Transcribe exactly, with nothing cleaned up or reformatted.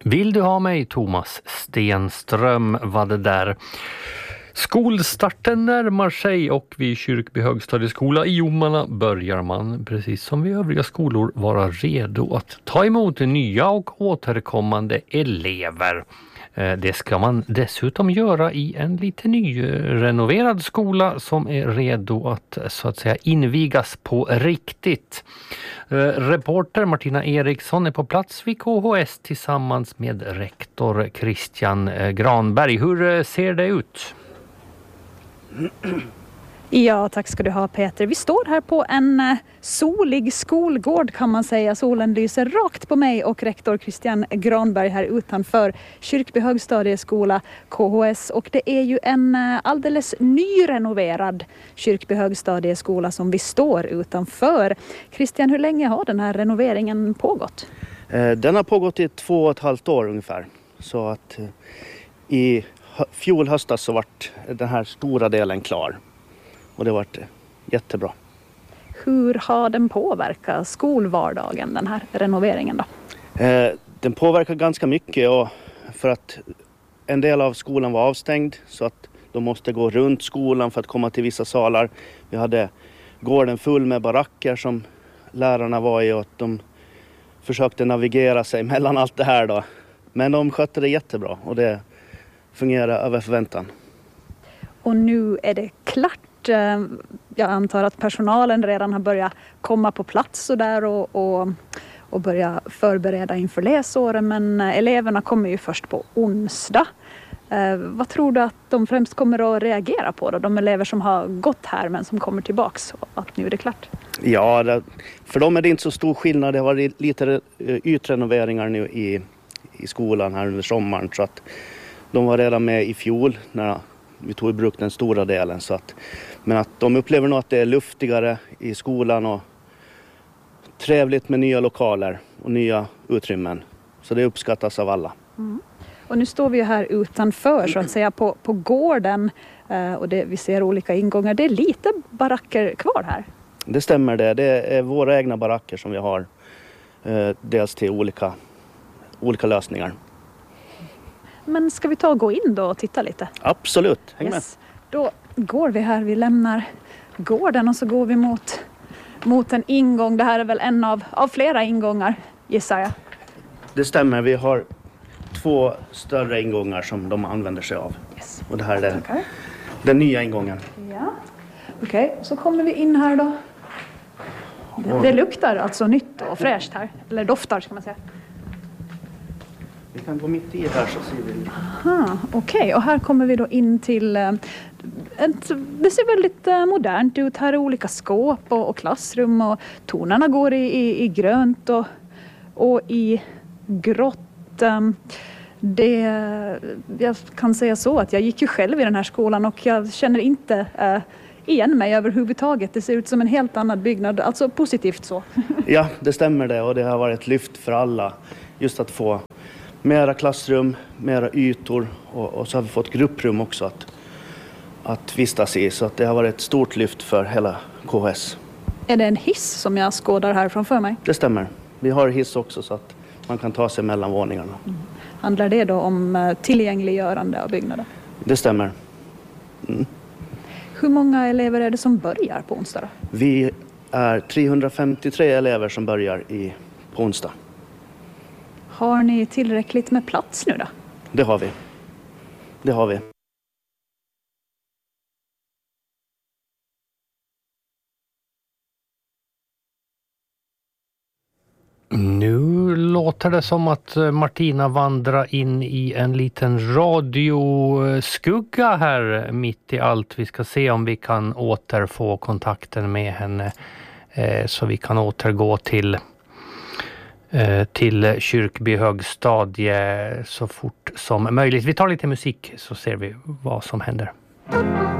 Vill du ha mig, Thomas Stenström var det där. Skolstarten närmar sig och vid Kyrkby högstadieskola i Jommarna börjar man, precis som vid övriga skolor, vara redo att ta emot nya och återkommande elever. Det ska man dessutom göra i en lite nyrenoverad skola som är redo att så att säga invigas på riktigt. Reporter Martina Eriksson är på plats vid K H S tillsammans med rektor Christian Granberg. Hur ser det ut? Ja, tack ska du ha, Peter. Vi står här på en solig skolgård kan man säga. Solen lyser rakt på mig och rektor Christian Granberg här utanför Kyrkby högstadieskola K H S. Och det är ju en alldeles nyrenoverad Kyrkby högstadieskola som vi står utanför. Christian, hur länge har den här renoveringen pågått? Den har pågått i två och ett halvt år ungefär. Så att i fjol höstas så vart den här stora delen klar. Och det har varit jättebra. Hur har den påverkat skolvardagen, den här renoveringen då? Eh, den påverkar ganska mycket och för att en del av skolan var avstängd så att de måste gå runt skolan för att komma till vissa salar. Vi hade gården full med baracker som lärarna var i och att de försökte navigera sig mellan allt det här då. Men de skötte det jättebra och det fungerar över förväntan. Och nu är det klart. Jag antar att personalen redan har börjat komma på plats och, där och, och, och börja förbereda inför läsåren. Men eleverna kommer ju först på onsdag. Eh, vad tror du att de främst kommer att reagera på då? De elever som har gått här men som kommer tillbaks och att nu är det klart? Ja, det, för dem är det inte så stor skillnad. Det har varit lite ytrenoveringar nu i, i skolan här under sommaren. Så att de var redan med i fjol när vi tog i bruk den stora delen. Så att, men att de upplever nog att det är luftigare i skolan och trevligt med nya lokaler och nya utrymmen. Så det uppskattas av alla. Mm. Och nu står vi här utanför så att säga på, på gården eh, och det, vi ser olika ingångar. Det är lite baracker kvar här. Det stämmer det. Det är våra egna baracker som vi har. Eh, dels till olika, olika lösningar. Men ska vi ta och gå in då och titta lite? Absolut, häng yes. med. Då går vi här, vi lämnar gården och så går vi mot, mot en ingång. Det här är väl en av, av flera ingångar, gissar jag. Det stämmer, vi har två större ingångar som de använder sig av. Yes. Och det här är den, okay. den nya ingången. Ja. Okej, okay. Så kommer vi in här då. Det, det luktar alltså nytt och fräscht här, eller doftar ska man säga. Vi kan gå mitt i här så ser vi. Aha, okej, okay. Och här kommer vi då in till ett, det ser väldigt modernt ut. Här är olika skåp och, och klassrum och tonerna går i, i, i grönt och, och i grått. Det, jag kan säga så att jag gick ju själv i den här skolan och jag känner inte äh, igen mig överhuvudtaget. Det ser ut som en helt annan byggnad, alltså positivt så. Ja, det stämmer det och det har varit ett lyft för alla just att få mera klassrum, mera ytor och, och så har vi fått grupprum också att, att vistas i. Så att det har varit ett stort lyft för hela K H S. Är det en hiss som jag skådar här framför mig? Det stämmer. Vi har hiss också så att man kan ta sig mellan våningarna. Mm. Handlar det då om tillgängliggörande av byggnader? Det stämmer. Mm. Hur många elever är det som börjar på onsdag då? Vi är trehundrafemtiotre elever som börjar i, på onsdag. Har ni tillräckligt med plats nu då? Det har vi. Det har vi. Nu låter det som att Martina vandrar in i en liten radioskugga här mitt i allt. Vi ska se om vi kan återfå kontakten med henne eh, så vi kan återgå till till Kyrkby högstadie så fort som möjligt. Vi tar lite musik så ser vi vad som händer.